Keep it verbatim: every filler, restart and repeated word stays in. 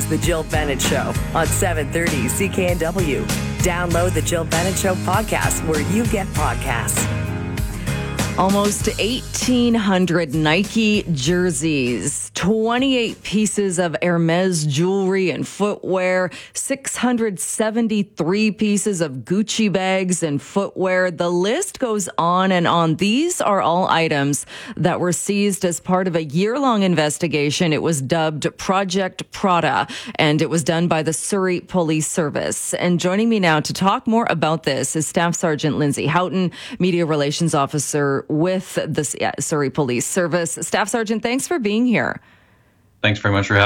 is The Jill Bennett Show on seven thirty C K N W. Download The Jill Bennett Show podcast where you get podcasts. Almost eighteen hundred Nike jerseys, twenty-eight pieces of Hermes jewelry and footwear, six hundred seventy-three pieces of Gucci bags and footwear. The list goes on and on. These are all items that were seized as part of a year-long investigation. It was dubbed Project Prada, and it was done by the Surrey Police Service. And joining me now to talk more about this is Staff Sergeant Lindsay Houghton, Media Relations Officer with the Surrey Police Service. Staff Sergeant, thanks for being here. Thanks very much for having me.